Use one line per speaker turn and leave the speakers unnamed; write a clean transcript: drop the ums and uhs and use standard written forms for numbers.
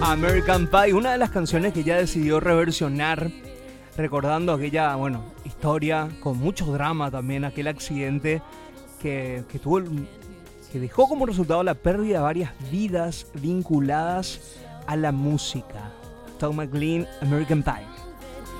American Pie, una de las canciones que ella decidió reversionar, recordando aquella, historia con mucho drama también, aquel accidente que tuvo, que dejó como resultado la pérdida de varias vidas vinculadas a la música. Tom McLean, American Pie.